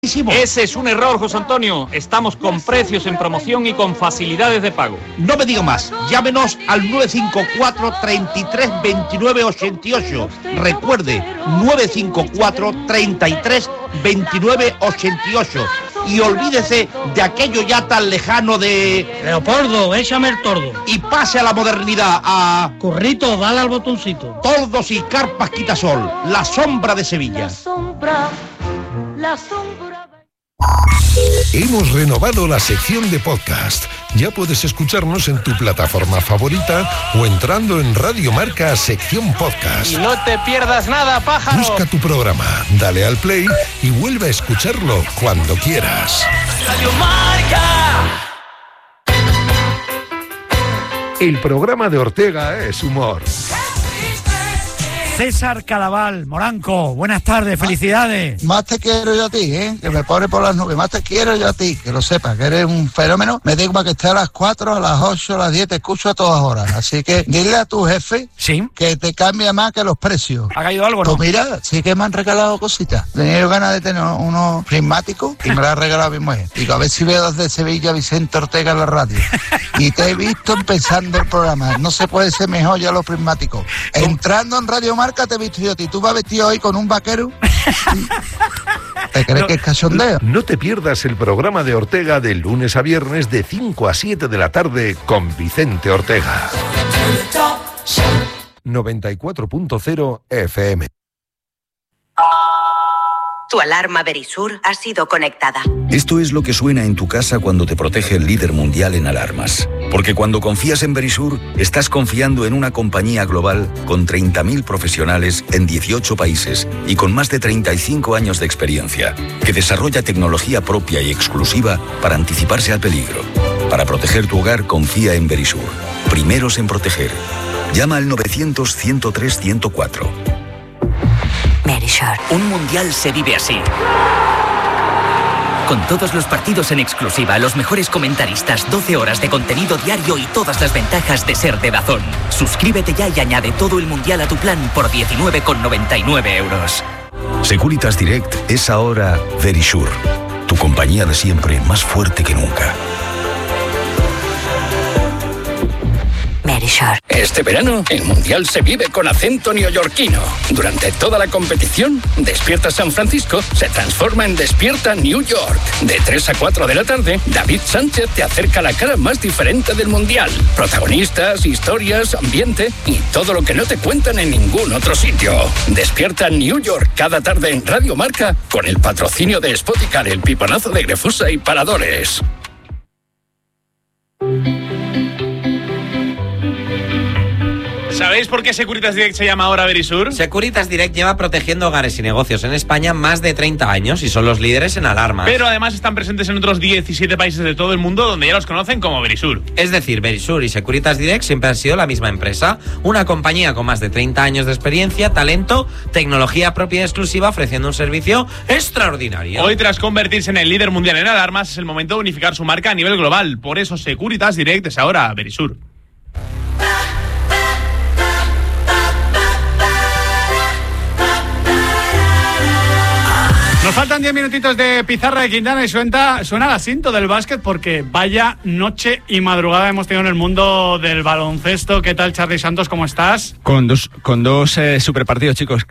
Ese es un error, José Antonio. Estamos con precios en promoción y con facilidades de pago. No me digo más. Llámenos al 954 33 29 88. Recuerde, 954 33 29 88. Y olvídese de aquello ya tan lejano de... Leopoldo, échame el tordo. Y pase a la modernidad, a... Currito, dale al botoncito. Tordos y carpas Quitasol, la sombra de Sevilla. La sombra. Hemos renovado la sección de podcast. Ya puedes escucharnos en tu plataforma favorita o entrando en Radio Marca sección podcast. Y no te pierdas nada, pájaro. Busca tu programa, dale al play y vuelve a escucharlo cuando quieras. Radio Marca. El programa de Ortega es humor. César Cadaval, Moranco, buenas tardes, felicidades. Más te quiero yo a ti, que me pone por las nubes, más te quiero yo a ti, que lo sepas, que eres un fenómeno. Me digo para que esté a las 4, a las 8, a las 10, te escucho a todas horas. Así que dile a tu jefe que te cambia más que los precios. ¿Ha caído algo, no? Pues mira, sí que me han regalado cositas. Tenía ganas de tener unos prismáticos y me lo ha regalado mi mujer. Digo, a ver si veo desde Sevilla Vicente Ortega en la radio. Y te he visto empezando el programa. No se puede ser mejor ya los prismáticos. Entrando en Radio Marca te he visto yo a ti. ¿Tú vas vestido hoy con un vaquero? ¿Te crees que es cachondeo? No te pierdas el programa de Ortega de lunes a viernes de 5 a 7 de la tarde con Vicente Ortega. 94.0 FM. Tu alarma Verisur ha sido conectada. Esto es lo que suena en tu casa cuando te protege el líder mundial en alarmas. Porque cuando confías en Verisur, estás confiando en una compañía global con 30.000 profesionales en 18 países y con más de 35 años de experiencia, que desarrolla tecnología propia y exclusiva para anticiparse al peligro. Para proteger tu hogar, confía en Verisur. Primeros en proteger. Llama al 900-103-104. Verisur. Un mundial se vive así. Con todos los partidos en exclusiva, los mejores comentaristas, 12 horas de contenido diario y todas las ventajas de ser de DAZN. Suscríbete ya y añade todo el mundial a tu plan por 19,99 euros. Securitas Direct es ahora Verisur. Tu compañía de siempre, más fuerte que nunca. Verisur. Este verano, el Mundial se vive con acento neoyorquino. Durante toda la competición, Despierta San Francisco se transforma en Despierta New York. De 3 a 4 de la tarde, David Sánchez te acerca la cara más diferente del Mundial. Protagonistas, historias, ambiente y todo lo que no te cuentan en ningún otro sitio. Despierta New York cada tarde en Radio Marca con el patrocinio de Spoticar, el piponazo de Grefusa y Paradores. ¿Sabéis por qué Securitas Direct se llama ahora Verisur? Securitas Direct lleva protegiendo hogares y negocios en España más de 30 años y son los líderes en alarmas. Pero además están presentes en otros 17 países de todo el mundo donde ya los conocen como Verisur. Es decir, Verisur y Securitas Direct siempre han sido la misma empresa, una compañía con más de 30 años de experiencia, talento, tecnología propia y exclusiva, ofreciendo un servicio extraordinario. Hoy, tras convertirse en el líder mundial en alarmas, es el momento de unificar su marca a nivel global. Por eso Securitas Direct es ahora Verisur. Nos faltan 10 minutitos de pizarra de Quintana y suena el asiento del básquet porque vaya noche y madrugada hemos tenido en el mundo del baloncesto. ¿Qué tal, Charly Santos? ¿Cómo estás? Con dos super partidos, chicos.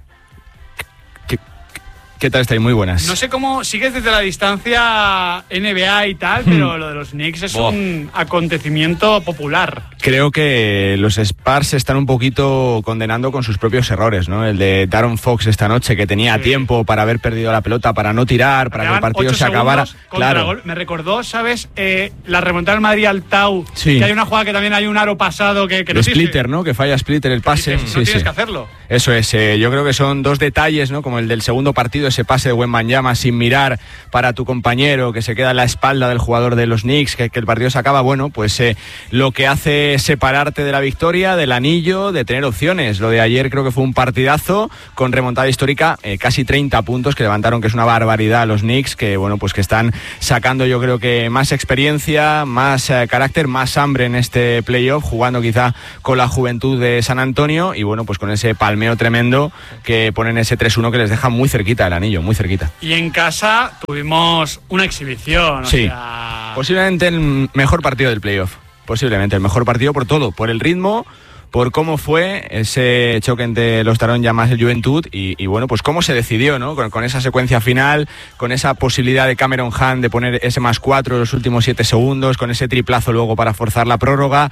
¿Qué tal estáis? Muy buenas. No sé cómo sigues desde la distancia NBA y tal, pero lo de los Knicks es un acontecimiento popular. Creo que los Spurs se están un poquito condenando con sus propios errores, ¿no? El de Darren Fox esta noche, que tenía tiempo para haber perdido la pelota, para no tirar, para que el partido se acabara. Claro. Me recordó, ¿sabes? La remontada del Madrid al Tau, que hay una jugada que también hay un aro pasado que no Splitter, ¿no? Que falla Splitter el pase. No tienes que hacerlo. Eso es. Yo creo que son dos detalles, ¿no? Como el del segundo partido, ese pase de Wembanyama sin mirar para tu compañero que se queda en la espalda del jugador de los Knicks, que el partido se acaba. Bueno, pues lo que hace de separarte de la victoria, del anillo, de tener opciones. Lo de ayer creo que fue un partidazo con remontada histórica, casi 30 puntos que levantaron, que es una barbaridad los Knicks, que bueno, pues que están sacando yo creo que más experiencia, más carácter, más hambre en este playoff, jugando quizá con la juventud de San Antonio y bueno, pues con ese palmeo tremendo que ponen ese 3-1 que les deja muy cerquita el anillo, muy cerquita. Y en casa tuvimos una exhibición. Sí, posiblemente el mejor partido del playoff. Posiblemente el mejor partido por todo, por el ritmo, por cómo fue ese choque entre los Taron Llamas y el Juventud y bueno, pues cómo se decidió, ¿no? Con esa secuencia final, con esa posibilidad de Cameron Hunt de poner ese +4 en los últimos 7 segundos, con ese triplazo luego para forzar la prórroga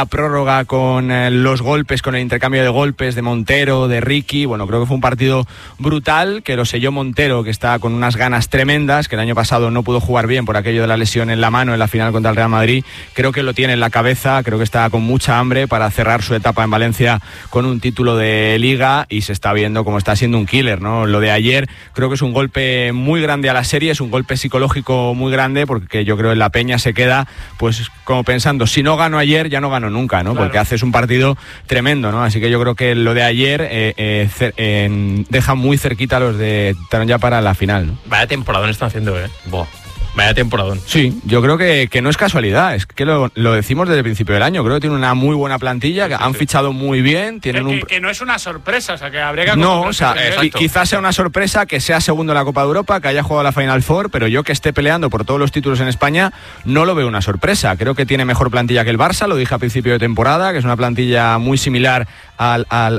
con los golpes, con el intercambio de golpes de Montero, de Ricky. Bueno, creo que fue un partido brutal, que lo selló Montero, que está con unas ganas tremendas, que el año pasado no pudo jugar bien por aquello de la lesión en la mano en la final contra el Real Madrid. Creo que lo tiene en la cabeza, creo que está con mucha hambre para cerrar su etapa en Valencia con un título de Liga y se está viendo como está siendo un killer, ¿no? Lo de ayer creo que es un golpe muy grande a la serie, es un golpe psicológico muy grande porque yo creo que la Peña se queda pues como pensando, si no gano ayer ya no gano nunca, ¿no? Claro. Porque haces un partido tremendo, ¿no? Así que yo creo que lo de ayer deja muy cerquita a los de Taron ya para la final, ¿no? Vaya temporadón están haciendo, Vaya temporadón. Sí, yo creo que no es casualidad, es que lo decimos desde el principio del año. Creo que tiene una muy buena plantilla, que han fichado muy bien. Tienen que no es una sorpresa, o sea, que habría que... No, o sea, quizás sea una sorpresa que sea segundo en la Copa de Europa, que haya jugado la Final Four, pero yo que esté peleando por todos los títulos en España, no lo veo una sorpresa. Creo que tiene mejor plantilla que el Barça, lo dije a principio de temporada, que es una plantilla muy similar a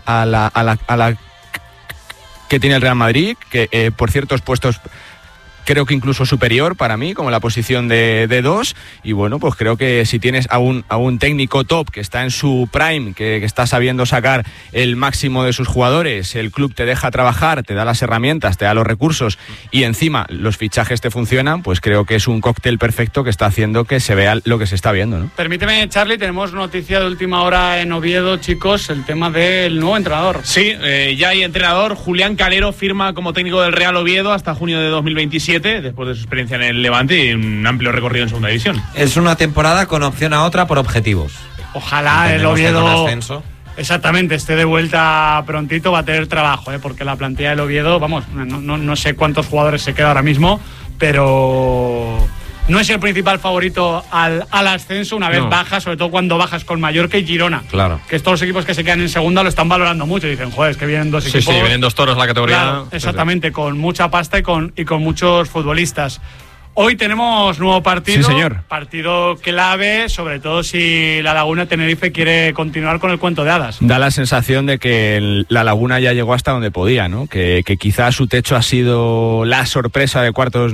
la que tiene el Real Madrid, que por ciertos puestos... creo que incluso superior para mí, como la posición de 2, y bueno, pues creo que si tienes a un técnico top que está en su prime, que está sabiendo sacar el máximo de sus jugadores, el club te deja trabajar, te da las herramientas, te da los recursos y encima los fichajes te funcionan, pues creo que es un cóctel perfecto que está haciendo que se vea lo que se está viendo, ¿no? Permíteme, Charlie, tenemos noticia de última hora en Oviedo, chicos, el tema del nuevo entrenador. Sí, ya hay entrenador. Julián Calero firma como técnico del Real Oviedo hasta junio de 2027, después de su experiencia en el Levante y un amplio recorrido en segunda división. Es una temporada con opción a otra por objetivos. Ojalá el Oviedo, exactamente, esté de vuelta prontito, va a tener trabajo, porque la plantilla del Oviedo, vamos, no sé cuántos jugadores se queda ahora mismo, pero no es el principal favorito al ascenso una vez bajas, sobre todo cuando bajas con Mallorca y Girona. Claro. Que estos secos equipos que se quedan en segunda lo están valorando mucho. Dicen, joder, es que vienen dos equipos. Sí, vienen dos toros la categoría. Claro, exactamente, con mucha pasta y con muchos futbolistas. Hoy tenemos nuevo partido. Sí, señor. Partido clave, sobre todo si la Laguna Tenerife quiere continuar con el cuento de hadas. Da la sensación de que la Laguna ya llegó hasta donde podía, ¿no? Que quizás su techo ha sido la sorpresa de cuartos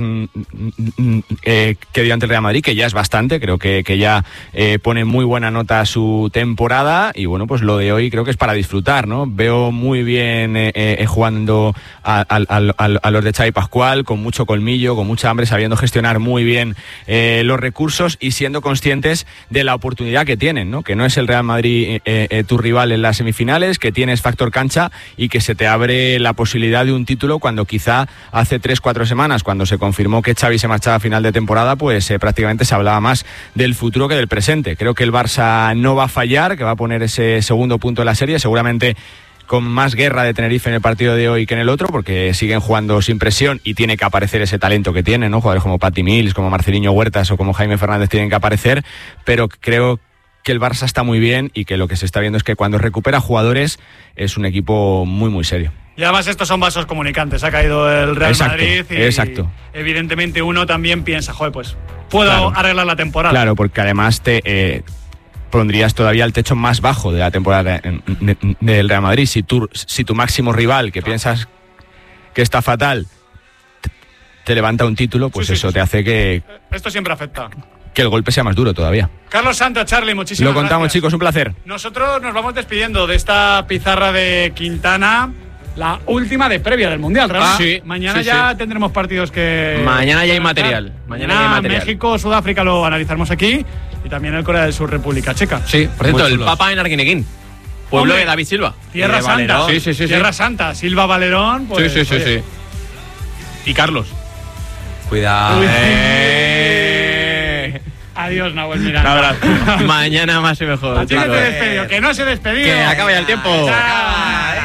que dio ante el Real Madrid, que ya es bastante, creo que ya pone muy buena nota a su temporada y bueno, pues lo de hoy creo que es para disfrutar, ¿no? Veo muy bien jugando a los de Xavi Pascual, con mucho colmillo, con mucha hambre, sabiendo gestionar muy bien los recursos y siendo conscientes de la oportunidad que tienen, ¿no? Que no es el Real Madrid tu rival en las semifinales, que tienes factor cancha y que se te abre la posibilidad de un título cuando quizá hace 3-4 semanas, cuando se confirmó que Xavi se marchaba a final de temporada, pues prácticamente se hablaba más del futuro que del presente. Creo que el Barça no va a fallar, que va a poner ese segundo punto de la serie, seguramente con más guerra de Tenerife en el partido de hoy que en el otro, porque siguen jugando sin presión y tiene que aparecer ese talento que tienen, ¿no? Jugadores como Patty Mills, como Marceliño Huertas o como Jaime Fernández tienen que aparecer, pero creo que el Barça está muy bien y que lo que se está viendo es que cuando recupera jugadores es un equipo muy, muy serio. Y además estos son vasos comunicantes, ha caído el Real Madrid y evidentemente uno también piensa, joder, pues puedo arreglar la temporada. Claro, porque además pondrías todavía el techo más bajo de la temporada del Real Madrid. Si tu máximo rival, que piensas que está fatal, te levanta un título, pues eso te hace que... Esto siempre afecta. Que el golpe sea más duro todavía. Carlos Santos, Charlie, muchísimas gracias. Lo contamos, chicos, un placer. Nosotros nos vamos despidiendo de esta pizarra de Quintana, la última de previa del Mundial, ¿verdad? Sí. Mañana ya tendremos partidos que... Mañana ya hay material. Mañana México, Sudáfrica lo analizaremos aquí y también el Corea del Sur, República Checa. Sí, por cierto, el Papa en Arguineguín. Pueblo de David Silva. Tierra Santa. Sí. Tierra Santa. Silva Valerón. Pues, sí. Y Carlos. Cuidado. Adiós, Nahuel Miranda. Un abrazo. Mañana más y mejor. A ti que te despidió, que no se despedió. Que acaba ya el tiempo. Chao.